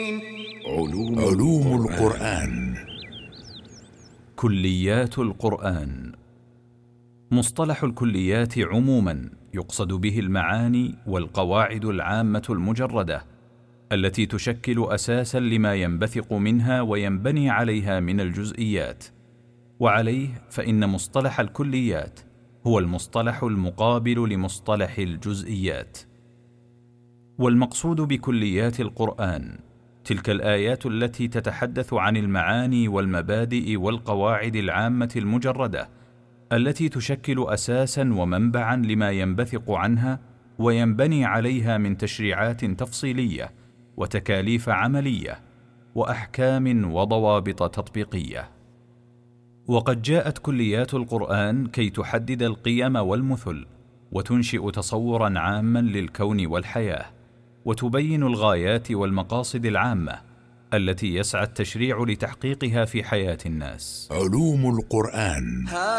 علوم القرآن. كليات القرآن. مصطلح الكليات عموما يقصد به المعاني والقواعد العامة المجردة التي تشكل أساسا لما ينبثق منها وينبني عليها من الجزئيات، وعليه فإن مصطلح الكليات هو المصطلح المقابل لمصطلح الجزئيات. والمقصود بكليات القرآن تلك الآيات التي تتحدث عن المعاني والمبادئ والقواعد العامة المجردة التي تشكل أساسا ومنبعا لما ينبثق عنها وينبني عليها من تشريعات تفصيلية وتكاليف عملية وأحكام وضوابط تطبيقية. وقد جاءت كليات القرآن كي تحدد القيم والمثل وتنشئ تصورا عاما للكون والحياة، وتبين الغايات والمقاصد العامة التي يسعى التشريع لتحقيقها في حياة الناس. علوم القرآن.